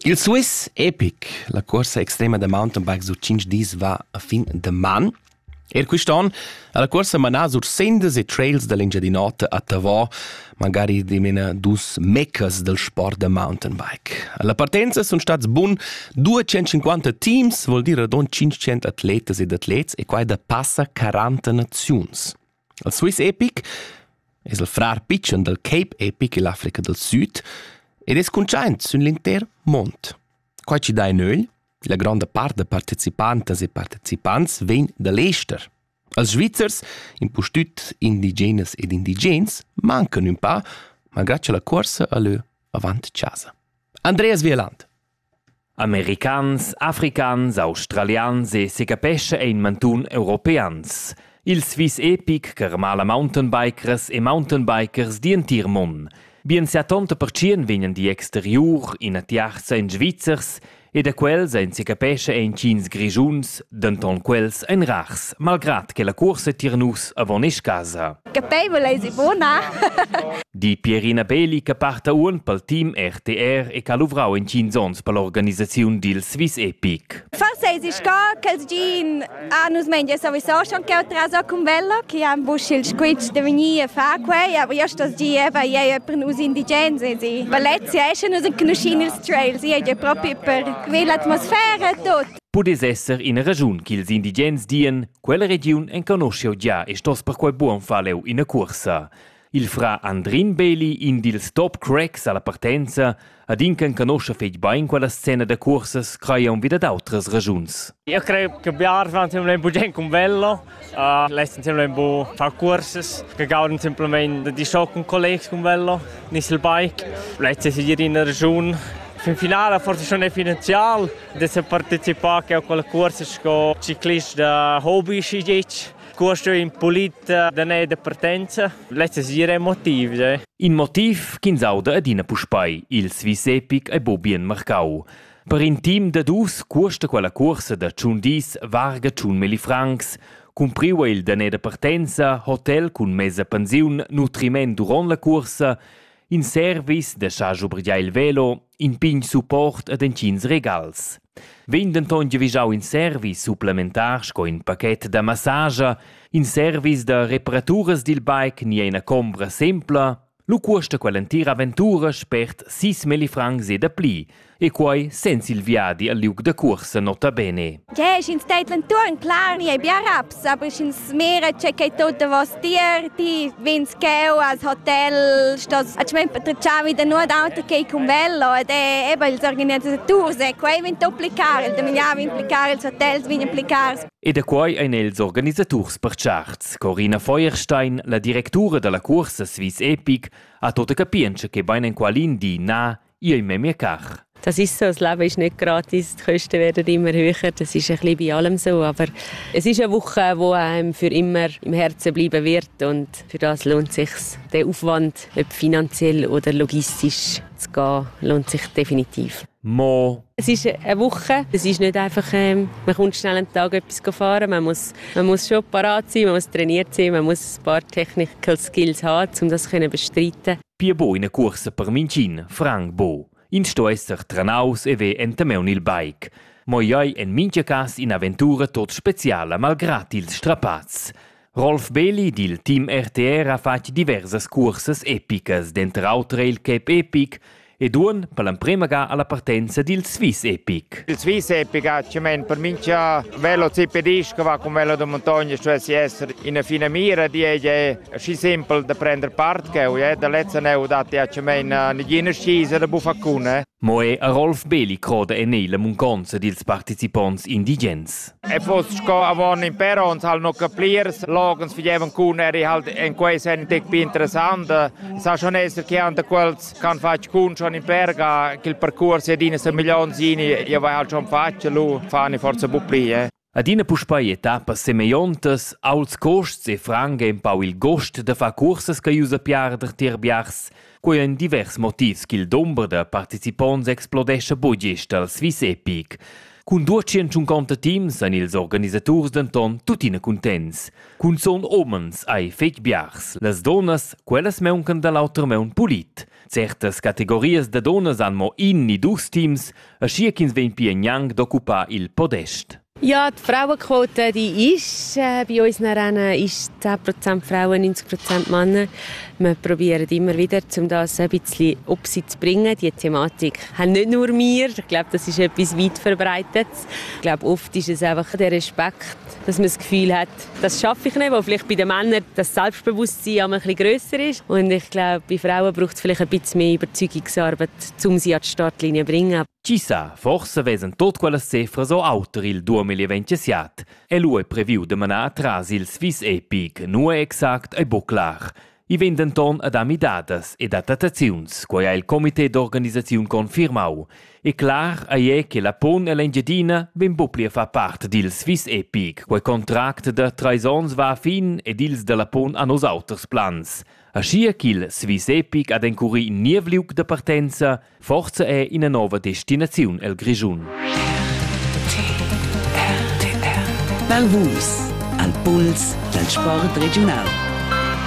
Il Swiss Epic, la corsa extrema de mountain bike sur 5 dis va a fin de man. Quest'anno la corsa manà sur sendas e trails dell'Engiadinota a Tavò, magari di mena dus meccas del sport de mountain bike. Alla partenza sono stati bun 250 teams, vuol dire don 500 atletas ed atlets e quai da passa 40 naziuns. Il Swiss Epic es il frar pitchen del Cape Epic in l'Africa del Sud ed es conscient sull'inter mont. Quai ci dà in öl, la grande part de participantes e participants ven da l'ester. Els Svizzers, impostut indigenes ed indigens, mancan un pa, ma grazie alla corsa a lö avant casa. Andreas Wieland. Americans, africans, australians e se capesce ein mantun europeans. Il Swiss Epic carmala mountainbikers e mountainbikers di entir mon. Bien 70% vegnan di exterior in atiarza in Svizzers e da quels en si capesce en cins grigiuns, denton quels en rars, malgrat che la corsa tirnus avon es casa. Capevole è buona. Di Pierina Beli che parta un pel team RTR e che luvrau in cinzons per l'organizzazione del Swiss Epic. Forse è sco che il gin anus menja sowieso schon che traso con bello che han buschil squitch de venire fa quei, aber io sto gi eva io per us indigenze di Valencia esce nos in conoscini trails, io è proprio per quell'atmosfera e tutto. Pudes esser in a ragiun che ils indigens dien, quella region en conosceu già e stos per quei buon faleu in a corsa. Il fra Andrin Beli in dil stop cracks alla partenza ad incan conosce feit bain quella scena de corsas creion wieder d'autres ragiuns. Io credo che biar van un bugen con bello, lesten sempre un bu fa corsas, che gauden simplement di show con colleagues con bello, nisel bike, letzte si hier in a region. In finale forse schon è finanzial, desse partecipa che a quella corsa sco ciclist da hobby scigic. Costo in polit da ne de partenza, letzte si era emotiv, In motiv kinzauda adina puspai, il Swiss Epic e bo bien marcau. Per in team de dus costa quella corsa da ciundis varga 100.000 francs, cumpriu il da ne de partenza, hotel cun mesa pensiun, nutriment durant la corsa, in service de charge obrigia il velo, in pign support ad encins regals. Vendan tonge visau in service supplementar sco in paquet da massage, in service da reparaturas dil bike ni una combra sempla, lu costa quell'entira avventura spert 6.000 francs e da pli, e quai senza il viadi al liug da corsa nota bene. Ja, in state venturen klar nie biaraps, aber in smere checke tutto vos tier, ti vins keu as hotel, stos a chmen patriciavi da nuot auto che con bello ed è eba ils organizzaturs, e quai vin applicare, da migliavi implicare ils hotels vin implicare. E da quai ein els organizzaturs per charts. Corinna Feuerstein, la direttura della corsa Swiss Epic, ha tutta capienza che bain in qualin di na io in mia cach. Das ist so, das Leben ist nicht gratis, die Kosten werden immer höher, das ist ein bisschen bei allem so, aber es ist eine Woche, die einem für immer im Herzen bleiben wird und für das lohnt sich der Aufwand, ob finanziell oder logistisch zu gehen, lohnt sich definitiv. Mo. Es ist eine Woche, es ist nicht einfach, man kommt schnell einen Tag etwas fahren, man muss schon parat sein, man muss trainiert sein, man muss ein paar Technical Skills haben, um das zu bestreiten. Pia bo in a corsa per mincin, Frank Bo. In sto esser tranaus e ve entemeun il bike. Mo iai en mincha cas in avventura tot speciala malgrat il strapaz. Rolf Beli dil team RTR ha fatto diversas corsas epicas dentro autre il Cape Epic e duon per la prima ga alla partenza del Swiss Epic. Il Swiss Epic ha per mincha velo cipedisco va con velo de montagna, cioè si essere in a fine mira di è sci semple da prendere parte che da lezza neu dati a negina scisa da bufacuna. Moe a Rolf Beli crode e nei la munconza dils participants indigens. E fosse sco avon in perons hal no capliers logens figevan kun halt en quei sen tek pi interessant. Sa schon esser che anda quels kan fac kun schon in perga che il percorso è di 1 milione zini io vai al schon faccia lu fani forza bu pli. Adina puspai etapas semeiontas, auls costs e frange in pau il gost da fa corsas che usa piarder tirbiars, coi en divers motivs che il dombre da participants explodesce budgest al Swiss Epic. Cun 250 teams han ils organisaturs d'Anton tutina contents. Cun son omens ai fetg biars. Las donas, quellas meuncan da l'auter meun pulit. Certas categorias de donas han mo ni dus teams, aschi ch'ins ven piagnang d'occupar il podest. Ja, die Frauenquote die ist bei uns ist 10% Frauen, 90% Männer. Wir probieren immer wieder, um das ein bisschen auf sie zu bringen. Die Thematik haben nicht nur wir. Ich glaube, das ist etwas weit verbreitetes. Ich glaube, oft ist es einfach der Respekt, dass man das Gefühl hat, das schaffe ich nicht, weil vielleicht bei den Männern das Selbstbewusstsein ein bisschen grösser ist. Und ich glaube, bei Frauen braucht es vielleicht ein bisschen mehr Überzeugungsarbeit, um sie an die Startlinie zu bringen. Chissà, forse vesen tot quellas cifras o auter il 2027. E lui previu de manar tras il Swiss Epic, nu è exact e bo clar. I vendan ton ad amidadas ed attataziuns, quai ha il comité d'organisaziun confirmau. E clar è che la PON e l'Engiadina ben boplia fa part dil Swiss Epic, quai contract de 3 ans va a fin ed ils de la PON a nos auters plans. Aschi ch'il Swiss Epic ad encurri nievliuk de partenza, forza è in a nova destinaziun el Grischun. Valvus, al puls del sport regional.